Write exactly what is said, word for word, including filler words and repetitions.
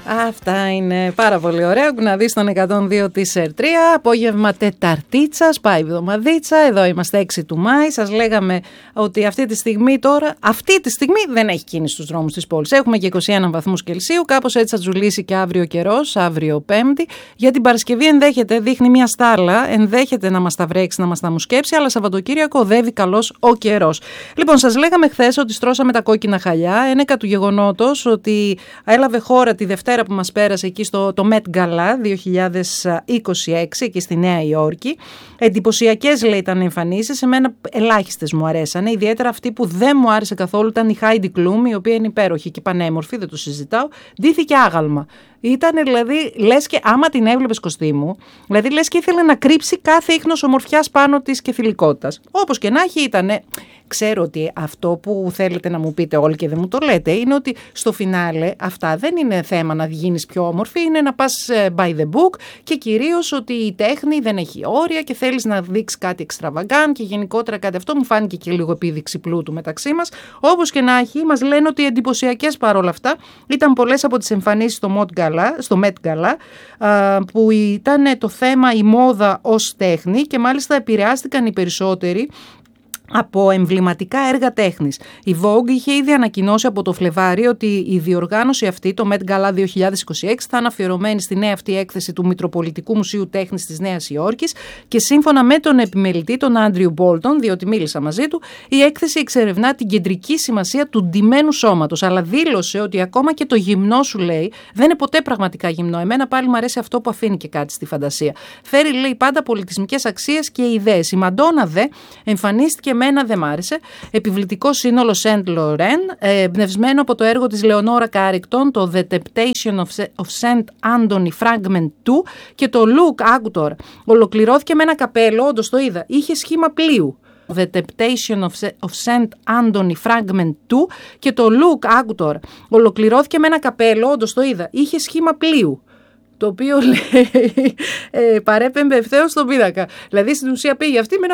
Αυτά είναι πάρα πολύ ωραία που να δεις τον εκατόν δύο της ερ τρία. Απόγευμα Τεταρτίτσας, πάει εβδομαδίτσα. Εδώ είμαστε έξι του Μάη. Σας λέγαμε ότι αυτή τη στιγμή τώρα, αυτή τη στιγμή δεν έχει κίνηση στους δρόμους της πόλης. Έχουμε και είκοσι ένα βαθμούς Κελσίου. Κάπως έτσι θα τζουλήσει και αύριο καιρός, αύριο Πέμπτη. Για την Παρασκευή ενδέχεται, δείχνει μια στάλα, ενδέχεται να μας τα βρέξει, να μας τα μουσκέψει, αλλά Σαββατοκύριακο οδεύει καλός ο καιρός. Λοιπόν, σας λέγαμε χθες ότι στρώσαμε τα κόκκινα χαλιά. Ένεκα του γεγονότος ότι έλαβε χώρα τη Δευτέρα που μας πέρασε εκεί στο το Met Gala δύο χιλιάδες είκοσι έξι, εκεί στη Νέα Υόρκη. Εντυπωσιακές, λέει, ήταν εμφανίσεις. Εμένα ελάχιστες μου αρέσανε. Ιδιαίτερα αυτή που δεν μου άρεσε καθόλου ήταν η Heidi Klum, η οποία είναι υπέροχη και πανέμορφη, δεν το συζητάω. Ντύθηκε άγαλμα. Ήταν δηλαδή, λες και άμα την έβλεπες κοστίμου, δηλαδή λες και ήθελε να κρύψει κάθε ίχνος ομορφιάς πάνω της και θηλυκότητας. Όπως και να έχει, ήτανε. Ξέρω ότι αυτό που θέλετε να μου πείτε όλοι και δεν μου το λέτε είναι ότι στο φινάλε αυτά δεν είναι θέμα να γίνεις πιο όμορφη, είναι να πας by the book και κυρίως ότι η τέχνη δεν έχει όρια και θέλεις να δείξεις κάτι εξτραβαγκάν και γενικότερα κάτι αυτό. Μου φάνηκε και λίγο επίδειξη πλούτου μεταξύ μας. Όπως και να έχει, μας λένε ότι εντυπωσιακές παρόλα αυτά ήταν πολλές από τις εμφανίσεις στο Met Gala, στο Met Gala που ήταν το θέμα η μόδα ως τέχνη και μάλιστα επηρεάστηκαν οι περισσότεροι από εμβληματικά έργα τέχνης. Η Vogue είχε ήδη ανακοινώσει από το Φλεβάρι ότι η διοργάνωση αυτή, το Met Gala δύο χιλιάδες είκοσι έξι, θα είναι αφιερωμένη στη νέα αυτή έκθεση του Μητροπολιτικού Μουσείου Τέχνης της Νέας Υόρκης και σύμφωνα με τον επιμελητή, τον Άντριου Μπόλτον, διότι μίλησα μαζί του, η έκθεση εξερευνά την κεντρική σημασία του ντυμένου σώματος, αλλά δήλωσε ότι ακόμα και το γυμνό, σου λέει, δεν είναι ποτέ πραγματικά γυμνό. Εμένα πάλι μου αρέσει αυτό που αφήνει και κάτι στη φαντασία. Φέρει, λέει, πάντα πολιτισμικές αξίες και ιδέες. Η Μαντόνα δε εμφανίστηκε. Εμένα δεν μ' άρεσε. Επιβλητικό σύνολο Σεντ Λορέν, εμπνευσμένο από το έργο της Λεωνόρα Κάρικτον, το The Temptation of Saint Anthony Fragment δύο και το Look, άκου τώρα, ολοκληρώθηκε με ένα καπέλο, όντως το είδα, είχε σχήμα πλοίου. The Temptation of Saint Anthony Fragment δύο και το Look, άκου τώρα, ολοκληρώθηκε με ένα καπέλο, όντως το είδα, είχε σχήμα πλοίου. Το οποίο λέει, ε, παρέπεμπε ευθέως στον πίνακα. Δηλαδή στην ουσία πήγε αυτή με ένα